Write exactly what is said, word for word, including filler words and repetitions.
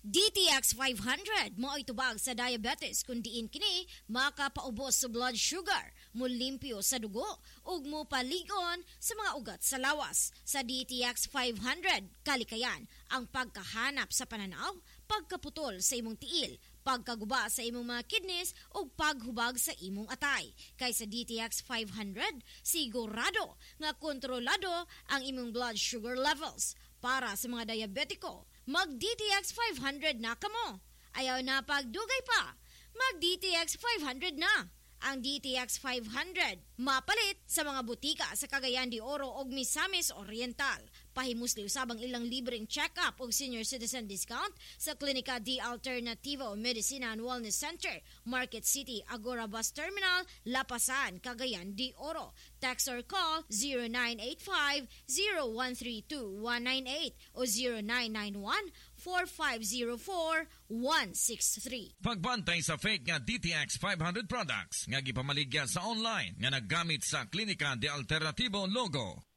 D T X five hundred mo itubag sa diabetes kun diin kini makapaubos sa blood sugar, mulimpyo sa dugo ug mo paligon sa mga ugat sa lawas. Sa D T X five hundred kalikayan ang pagkahanap sa pananaw, pagkaputol sa imong tiil, pagkaguba sa imong mga kidneys o paghubag sa imong atay. Kay sa D T X five hundred, sigurado nga kontrolado ang imong blood sugar levels. Para sa mga diabetiko, mag-D T X five hundred na kamo. Ayaw na pagdugay pa, mag-D T X five hundred na. Ang D T X five hundred mapalit sa mga butika sa Cagayan de Oro ug Misamis Oriental. Pahimusli usabang ilang libreng check-up ug senior citizen discount sa Klinika D Alternativo Medicina and Wellness Center, Market City, Agora Bus Terminal, Lapasan, Cagayan de Oro. Text or call zero nine eight five, zero one three two, one nine eight o zero nine nine one, four five zero four, one six three. Pagbantay sa fake nga D T X five hundred products nga gipamaligya sa online nga naggamit sa Klinika de Alternativo logo.